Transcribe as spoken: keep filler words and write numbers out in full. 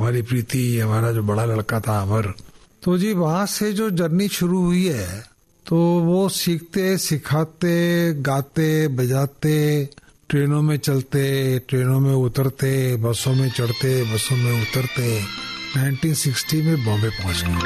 हमारी प्रीति, हमारा जो बड़ा लड़का था अमर। तो जी वहां से जो जर्नी शुरू हुई है, तो वो सीखते सिखाते गाते बजाते, ट्रेनों में चलते, ट्रेनों में उतरते, बसों में चढ़ते, बसों में उतरते, नाइनटीन सिक्सटी में बॉम्बे पहुंच गए।